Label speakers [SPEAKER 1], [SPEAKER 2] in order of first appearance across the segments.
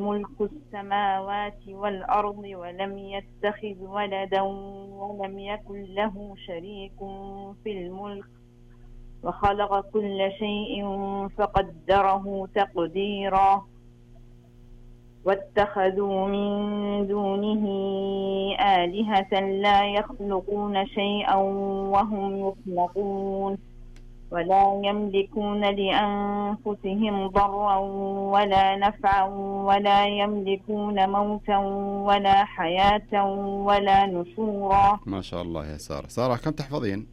[SPEAKER 1] ملك السماوات والأرض ولم يتخذ ولدا ولم يكن له شريك في الملك وخلق كل شيء فقدره تقديرا واتخذوا من دونه آلهة لا يخلقون شيئا وهم يخلقون ولا يملكون لأنفسهم ضرا ولا نفعا ولا يملكون موتا ولا حياة ولا نشورا.
[SPEAKER 2] ما شاء الله يا سارة. سارة كم تحفظين؟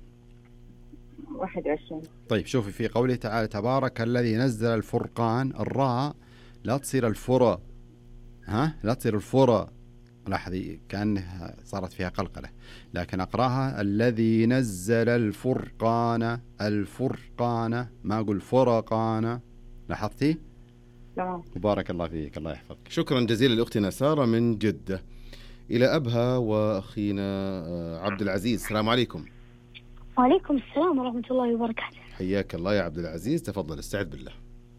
[SPEAKER 1] 21.
[SPEAKER 2] طيب شوفي في قوله تعالى تبارك الذي نزل الفرقان، الراء لا تصير الفرا، لا تصير الفرا، لاحظي كأنها صارت فيها قلقلة، لكن أقراها الذي نزل الفرقان، الفرقان ما أقول فرقان، لاحظتي؟
[SPEAKER 1] تمام.
[SPEAKER 2] مبارك الله فيك، الله يحفظك.
[SPEAKER 3] شكرا جزيلا لأختنا سارة من جدة. إلى أبها وأخينا عبد العزيز. السلام عليكم.
[SPEAKER 4] وعليكم السلام ورحمة الله وبركاته.
[SPEAKER 3] حياك الله يا عبد العزيز، تفضل استعذ بالله.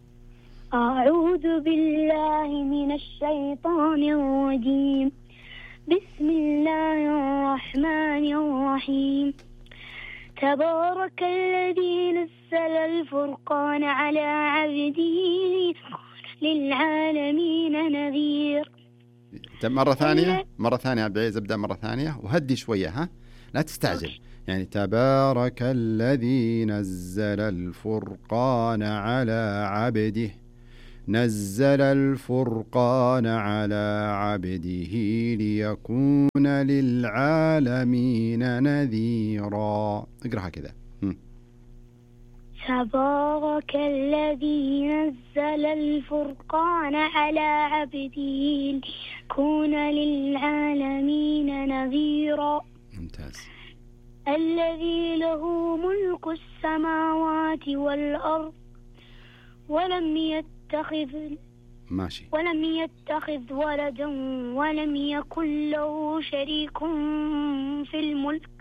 [SPEAKER 4] أعوذ بالله من الشيطان الرجيم. بسم الله الرحمن الرحيم. تبارك الذي نزل الفرقان على عبده للعالمين نذير.
[SPEAKER 2] مرة ثانية عبد العزيز، ابدأ مرة ثانية وهدي شوية، لا تستعجل. يعني تبارك الذي نزل الفرقان على عبده، نزل الفرقان على عبده ليكون للعالمين نذيرا. اقرأها كذا.
[SPEAKER 4] تبارك الذي نزل الفرقان على عبده ليكون للعالمين نذيرا.
[SPEAKER 2] ممتاز.
[SPEAKER 4] الذي له ملك السماوات والأرض ولم يتخذ ولدا ولم يكن له شريك في الملك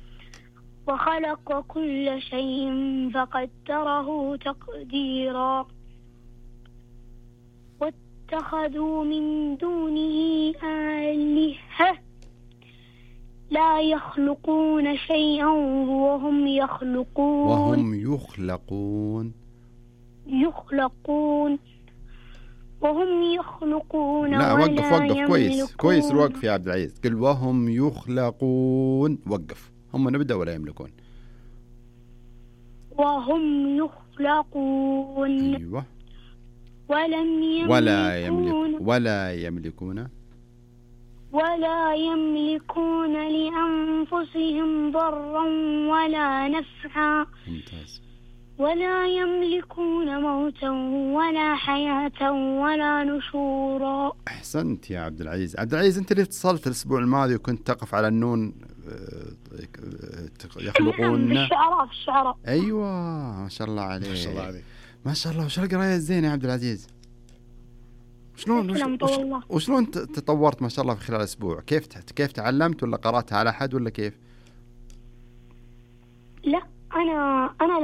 [SPEAKER 4] وخلق كل شيء فقدره تقديرا واتخذوا من دونه آلهة لا يخلقون شيئا وهم يخلقون
[SPEAKER 2] لا وقف كويس الوقف يا عبد العزيز. قل وهم يخلقون، وقف. هم نبدأ ولا يملكون؟
[SPEAKER 4] وهم يخلقون.
[SPEAKER 2] أيوة.
[SPEAKER 4] ولا يملكون لأنفسهم ضرا ولا نفعا.
[SPEAKER 2] ممتاز.
[SPEAKER 4] ولا يملكون موتا ولا حياة ولا نشورا.
[SPEAKER 2] أحسنت يا عبد العزيز. عبد العزيز أنت اللي اتصلت الأسبوع الماضي وكنت تقف على النون يخلقون.
[SPEAKER 4] الشعراء.
[SPEAKER 2] أيوة ما شاء الله عليك. ما شاء الله. وش القراية الزينة يا عبد العزيز؟ وشلون تطورت ما شاء الله في خلال أسبوع؟ كيف تعلمت، ولا قرأتها على أحد، ولا كيف؟
[SPEAKER 4] لا أنا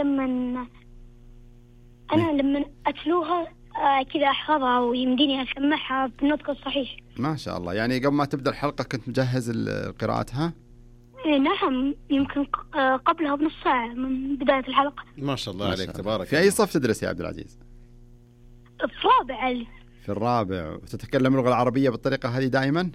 [SPEAKER 4] لما أتلوها كذا أحفظها ويمديني أسمعها بالنطق الصحيح.
[SPEAKER 2] ما شاء الله. يعني قبل ما تبدأ الحلقة كنت مجهز قراءتها؟
[SPEAKER 4] نعم، يمكن قبلها بنص ساعة من بداية الحلقة.
[SPEAKER 3] ما شاء الله عليك، تبارك.
[SPEAKER 2] في أي صف تدرس يا عبد العزيز؟
[SPEAKER 4] في الرابع.
[SPEAKER 2] في الرابع. وتتكلم اللغة العربية بالطريقة هذه دائما؟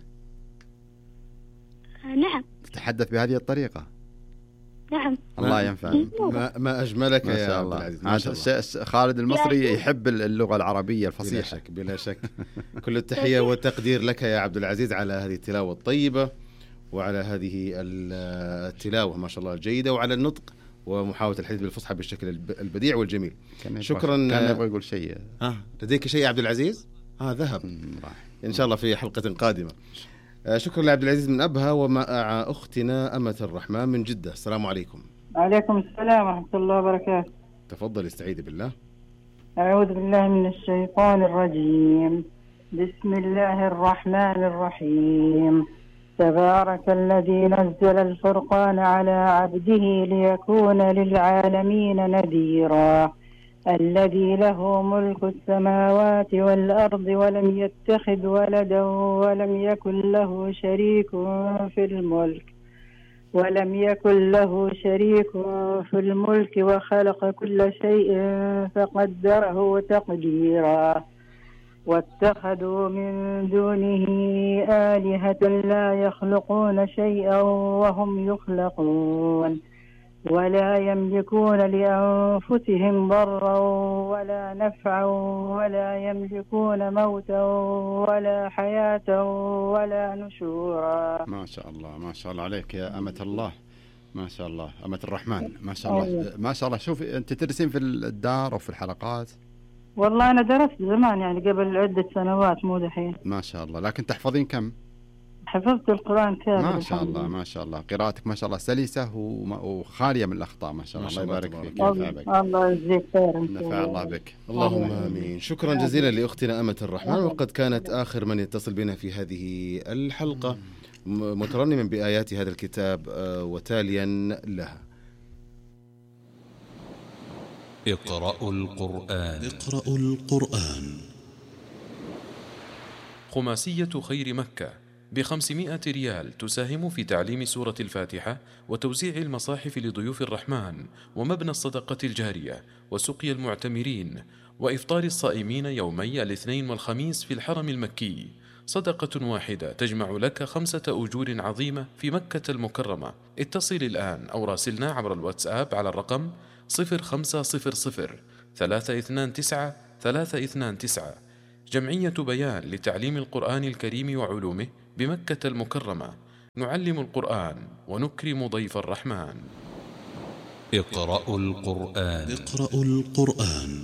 [SPEAKER 4] نعم.
[SPEAKER 2] تتحدث بهذه الطريقة؟
[SPEAKER 4] نعم.
[SPEAKER 2] الله ينفع.
[SPEAKER 3] ما أجملك يا عبد العزيز.
[SPEAKER 2] خالد المصري يحب اللغة العربية الفصيحة.
[SPEAKER 3] بلا شك. كل التحية والتقدير لك يا عبد العزيز على هذه التلاوة الطيبة، وعلى هذه التلاوة ما شاء الله الجيدة، وعلى النطق ومحاولة الحديث بالفصحى بالشكل البديع والجميل.
[SPEAKER 2] شكرا. كان يبغى يقول شيء.
[SPEAKER 3] لديك شيء يا عبد العزيز؟ ذهب. إن شاء الله في حلقة قادمة. شكرا لعبد العزيز من أبها. ومع أختنا أمة الرحمن من جدة. السلام عليكم.
[SPEAKER 1] عليكم السلام ورحمة الله وبركاته.
[SPEAKER 3] تفضل استعيذ بالله.
[SPEAKER 1] أعوذ بالله من الشيطان الرجيم. بسم الله الرحمن الرحيم. تبارك الذي نزل الفرقان على عبده ليكون للعالمين نذيرا الذي له ملك السماوات والأرض ولم يتخذ ولدا ولم يكن له شريك في الملك وخلق كل شيء فقدره تقديرا واتخذوا من دونه آلهة لا يخلقون شيئا وهم يخلقون ولا يملكون لأنفسهم ضرا ولا نفعا ولا يملكون موتا ولا حياة ولا نشورا.
[SPEAKER 2] ما شاء الله ما شاء الله عليك يا أمة الله، ما شاء الله أمة الرحمن، ما شاء الله ما شاء الله. شوف أنت تدرسين في الدار أو في الحلقات؟
[SPEAKER 1] والله أنا درست زمان يعني قبل عدة سنوات مو دحين.
[SPEAKER 2] ما شاء الله. لكن تحفظين كم؟
[SPEAKER 1] حفظت القرآن كامل
[SPEAKER 2] ما شاء الله ما شاء الله. قراءتك ما شاء الله سلسة وخالية من الأخطاء ما شاء الله. الله يبارك فيك.
[SPEAKER 1] الله يجزيك خير.
[SPEAKER 2] نفع الله بك.
[SPEAKER 3] اللهم آمين. شكرا جزيلا لأختنا أمة الرحمن، وقد كانت آخر من يتصل بنا في هذه الحلقة مترنما بآيات هذا الكتاب وتاليا لها.
[SPEAKER 5] اقرأوا القرآن.
[SPEAKER 6] اقرأوا القرآن.
[SPEAKER 5] خماسية خير مكة ب500 ريال تساهم في تعليم سورة الفاتحة وتوزيع المصاحف لضيوف الرحمن ومبنى الصدقة الجارية وسقي المعتمرين وإفطار الصائمين يومي الاثنين والخميس في الحرم المكي. صدقة واحدة تجمع لك 5 أجور عظيمة في مكة المكرمة. اتصل الآن أو راسلنا عبر الواتساب على الرقم 0500 329 329. جمعية بيان لتعليم القرآن الكريم وعلومه بمكة المكرمة. نعلم القرآن ونكرم ضيف الرحمن.
[SPEAKER 6] اقرأوا القرآن. اقرأوا القرآن.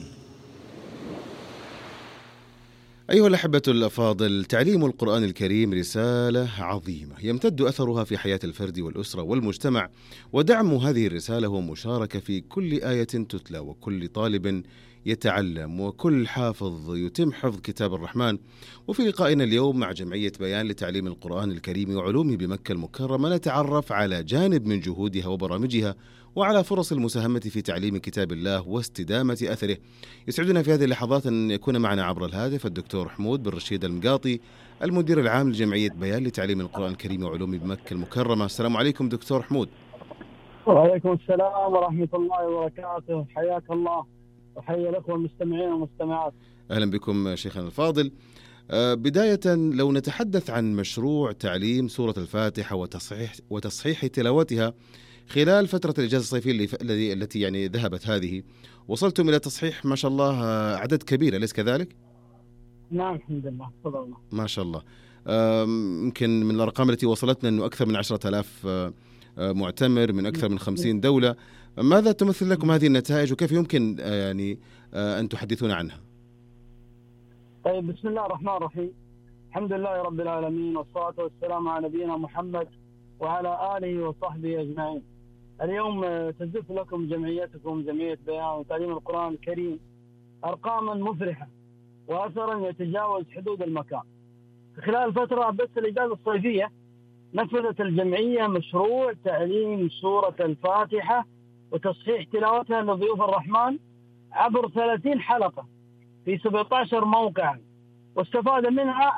[SPEAKER 3] أيها الأحبة الأفاضل، تعليم القرآن الكريم رسالة عظيمة يمتد أثرها في حياة الفرد والأسرة والمجتمع، ودعم هذه الرسالة هو مشاركة في كل آية تتلى وكل طالب يتعلم وكل حافظ يتم حفظ كتاب الرحمن. وفي لقائنا اليوم مع جمعية بيان لتعليم القرآن الكريم وعلومه بمكة المكرمة نتعرف على جانب من جهودها وبرامجها وعلى فرص المساهمة في تعليم كتاب الله واستدامة أثره. يسعدنا في هذه اللحظات أن يكون معنا عبر الهاتف الدكتور حمود بن رشيد المقاطي، المدير العام لجمعية بيان لتعليم القرآن الكريم وعلومه بمكة المكرمة. السلام عليكم دكتور حمود.
[SPEAKER 7] وعليكم السلام ورحمة الله وبركاته. حياك الله وحيا لكم المستمعين والمستمعات.
[SPEAKER 3] أهلا بكم شيخنا الفاضل. بداية لو نتحدث عن مشروع تعليم سورة الفاتحة وتصحيح تلاوتها خلال فترة الإجازة الصيفية التي يعني ذهبت هذه، وصلتم إلى تصحيح ما شاء الله عدد كبير، أليس كذلك؟
[SPEAKER 7] نعم الحمد لله تفضل الله.
[SPEAKER 3] ما شاء الله. يمكن من الأرقام التي وصلتنا أنه أكثر من 10,000 معتمر من أكثر من 50 دولة. ماذا تمثل لكم هذه النتائج وكيف يمكن يعني أن تحدثون عنها؟
[SPEAKER 7] طيب، بسم الله الرحمن الرحيم. الحمد لله رب العالمين والصلاة والسلام على نبينا محمد وعلى آله وصحبه أجمعين. اليوم تزف لكم جمعيتكم جمعية بيان وتعليم القرآن الكريم أرقاما مفرحة وأثرا يتجاوز حدود المكان. خلال فترة بس الإجازة الصيفية نفذت الجمعية مشروع تعليم سورة الفاتحة وتصحيح تلاوتها لضيوف الرحمن عبر 30 حلقة في 17 موقعا، واستفاد منها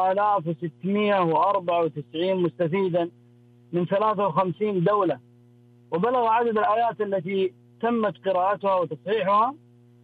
[SPEAKER 7] 10,694 مستفيدا من 53 دولة، وبلغ عدد الآيات التي تمت قراءتها وتصحيحها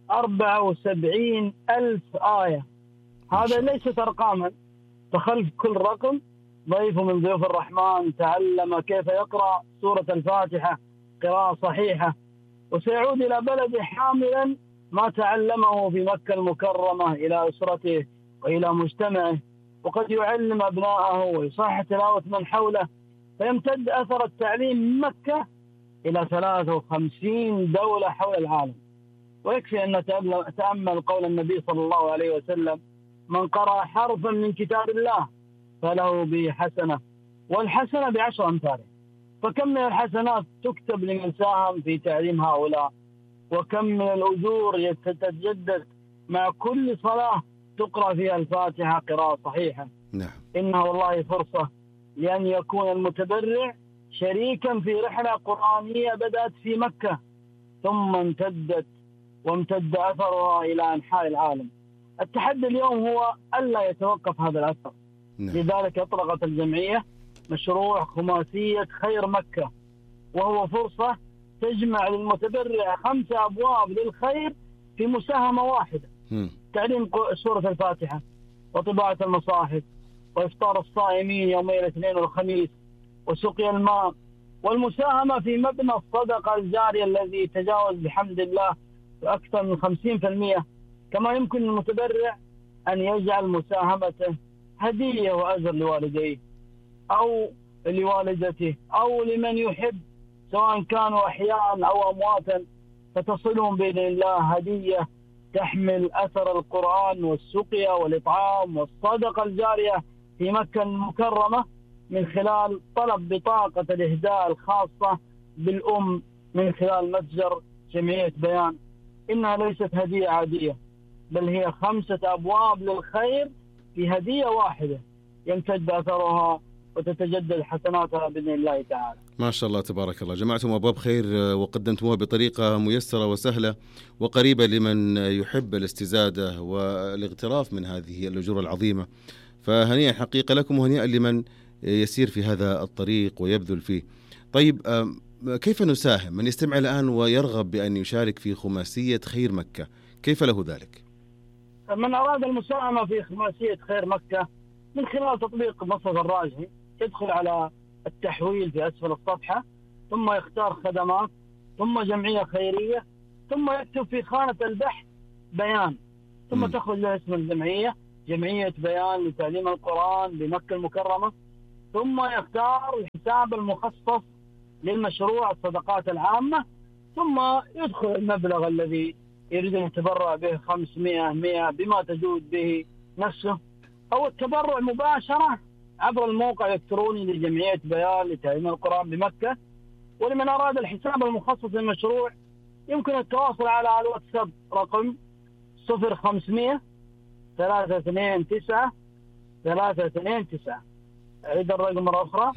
[SPEAKER 7] 74,000 آية. هذا ليست أرقاما، فخلف كل رقم ضيف من ضيوف الرحمن تعلم كيف يقرأ سورة الفاتحة قراءة صحيحة، وسيعود إلى بلده حاملا ما تعلمه في مكة المكرمة إلى أسرته وإلى مجتمعه، وقد يعلم أبناءه ويصحح تلاوة من حوله، فيمتد أثر التعليم من مكة إلى 53 دولة حول العالم. ويكفي أن نتأمل قول النبي صلى الله عليه وسلم: من قرأ حرفا من كتاب الله فله به حسنة، والحسنة ب10 أمثاله. فكم من الحسنات تكتب لمن ساهم في تعليم هؤلاء، وكم من الأجور تتجدد مع كل صلاة تقرأ فيها الفاتحة قراءة صحيحة.
[SPEAKER 3] نعم.
[SPEAKER 7] إنها والله فرصة لأن يكون المتبرع شريكا في رحلة قرآنية بدأت في مكة ثم امتدت وامتد أثرها إلى أنحاء العالم. التحدي اليوم هو ألا يتوقف هذا الأثر. لذلك أطلقت الجمعية مشروع خماسية خير مكة، وهو فرصة تجمع للمتبرع 5 أبواب للخير في مساهمة واحدة: تعليم سورة الفاتحة، وطباعة المصاحف، وإفطار الصائمين يومي الاثنين والخميس، وسقي الماء، والمساهمة في مبنى الصدقة الجارية الذي تجاوز بحمد الله أكثر من 50%. كما يمكن للمتبرع أن يجعل مساهمته هدية وأجر لوالديه أو لوالدته أو لمن يحب، سواء كانوا أحياء أو أمواتا، فتصلهم بإذن الله هدية تحمل أثر القرآن والسقيا والإطعام والصدقة الجارية في مكة المكرمة، من خلال طلب بطاقة الإهداء الخاصة بالأم من خلال متجر جمعية بيان. إنها ليست هدية عادية، بل هي 5 أبواب للخير في هدية واحدة يمتد أثرها وتتجدد حسناتها بإذن الله تعالى.
[SPEAKER 3] ما شاء الله تبارك الله، جمعتم أبواب خير وقدمتموها بطريقة ميسرة وسهلة وقريبة لمن يحب الاستزادة والاغتراف من هذه الأجور العظيمة. فهنيئا حقيقة لكم، وهنيئا لمن يسير في هذا الطريق ويبذل فيه. طيب، كيف نساهم؟ من يستمع الآن ويرغب بأن يشارك في خماسية خير مكة، كيف له ذلك؟
[SPEAKER 7] من أراد المساهمة في خماسية خير مكة من خلال تطبيق مصدر الراجحي، يدخل على التحويل في أسفل الصفحة، ثم يختار خدمات، ثم جمعية خيرية، ثم يكتب في خانة البحث بيان، ثم تخرج له اسم الجمعية، جمعية بيان لتعليم القرآن بمكة المكرمة، ثم يختار الحساب المخصص للمشروع الصدقات العامة، ثم يدخل المبلغ الذي يريد أن يتبرع به، 500 100 بما تجود به نفسه، أو التبرع مباشرة عبر الموقع الإلكتروني لجمعية بيان لتعليم القرآن بمكة. ولمن أراد الحساب المخصص للمشروع يمكن التواصل على الواتساب رقم 0500 329 329. أعيد الرقم مرة أخرى: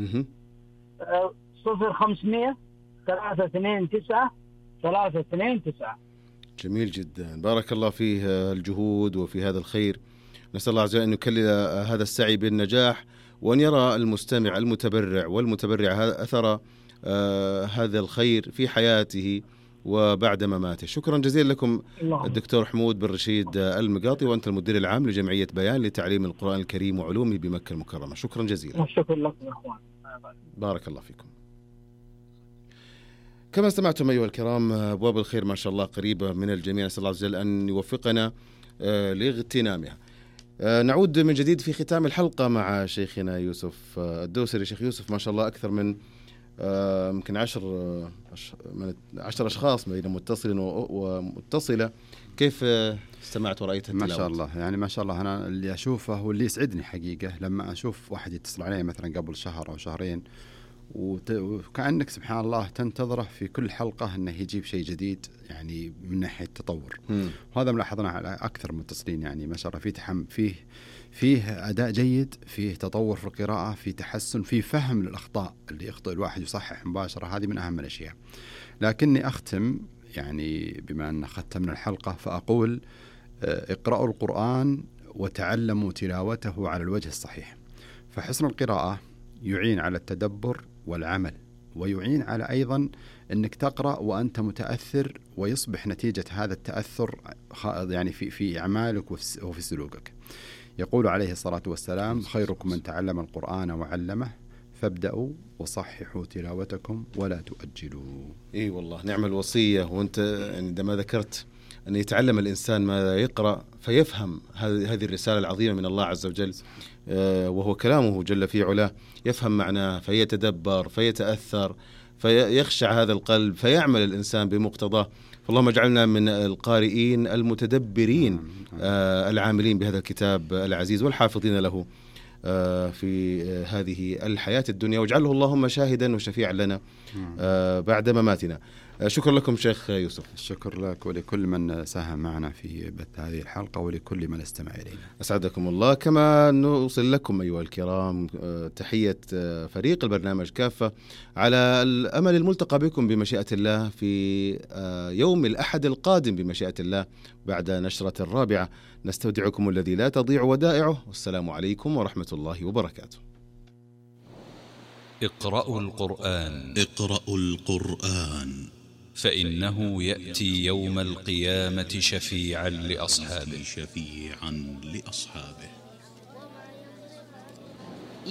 [SPEAKER 7] 0500 329 329.
[SPEAKER 3] جميل جدا، بارك الله في الجهود وفي هذا الخير. نسأل الله عز وجل أن يكلل هذا السعي بالنجاح، وأن يرى المستمع المتبرع والمتبرع أثر هذا الخير في حياته وبعد مماته. شكرا جزيلا لكم الدكتور حمود بن رشيد المقاطي، وأنت المدير العام لجمعية بيان لتعليم القرآن الكريم وعلومه بمكة المكرمة. شكرا جزيلا.
[SPEAKER 7] شكرا لكم يا أخوان،
[SPEAKER 3] بارك الله فيكم. كما استمعتم أيها الكرام، أبواب الخير ما شاء الله قريبة من الجميع، نسأل الله عز وجل أن يوفقنا لاغتنامها. نعود من جديد في ختام الحلقة مع شيخنا يوسف الدوسري. شيخ يوسف، ما شاء الله أكثر من يمكن 10 أشخاص بين متصل ومتصلة، كيف استمعت ورأيت التلاوة؟
[SPEAKER 2] ما شاء الله، يعني ما شاء الله. أنا اللي أشوفه واللي يسعدني حقيقة لما أشوف واحد يتصل علي مثلا قبل شهر أو شهرين، وكأنك سبحان الله تنتظره في كل حلقة أنه يجيب شيء جديد، يعني من ناحية تطور. وهذا ملاحظنا على أكثر متصلين، يعني ما شاء الله فيه أداء جيد، فيه تطور في القراءة، فيه تحسن، فيه فهم للأخطاء اللي يخطئ الواحد يصحح مباشرة. هذه من أهم الأشياء. لكني أختم، يعني بما أن ختمنا الحلقة فأقول: اقرأوا القرآن وتعلموا تلاوته على الوجه الصحيح. فحسن القراءة يعين على التدبر والعمل، ويعين على أيضا أنك تقرأ وأنت متأثر، ويصبح نتيجة هذا التأثر يعني في أعمالك وفي سلوكك. يقول عليه الصلاة والسلام: خيركم من تعلم القرآن وعلمه، فابدأوا وصححوا تلاوتكم ولا تؤجلوا.
[SPEAKER 3] إيه والله، نعم الوصية. وأنت عندما ذكرت أن يتعلم الإنسان ما يقرأ فيفهم هذه الرسالة العظيمة من الله عز وجل، وهو كلامه جل في علاه، يفهم معناه فيتدبر فيتأثر فيخشع هذا القلب فيعمل الإنسان بمقتضاه. فاللهم اجعلنا من القارئين المتدبرين العاملين بهذا الكتاب العزيز والحافظين له في هذه الحياة الدنيا، واجعله اللهم شاهدا وشفيعا لنا بعد مماتنا. شكرا لكم شيخ يوسف.
[SPEAKER 2] الشكر لك ولكل من ساهم معنا في بث هذه الحلقة ولكل من استمع إلينا.
[SPEAKER 3] أسعدكم الله. كما نوصل لكم أيها الكرام تحية فريق البرنامج كافة، على الأمل الملتقى بكم بمشيئة الله في يوم الأحد القادم بمشيئة الله بعد نشرة الرابعة. نستودعكم الذي لا تضيع ودائعه، والسلام عليكم ورحمة الله وبركاته.
[SPEAKER 6] اقرأوا القرآن. اقرأوا القرآن فإنه يأتي يوم القيامة شفيعا لأصحابه.